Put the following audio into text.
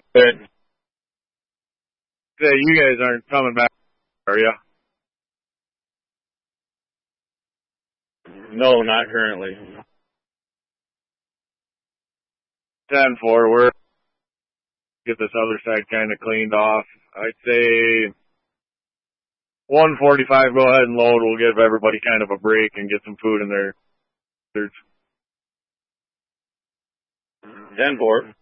But you guys aren't coming back, are you? No, not currently. 10-4. We're get this other side kind of cleaned off. I'd say 1:45. Go ahead and load. We'll give everybody kind of a break and get some food in there. 10-4.